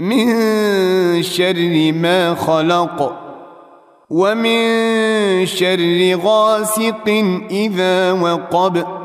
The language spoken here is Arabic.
من شر ما خلق ومن شر غاسق إذا وقب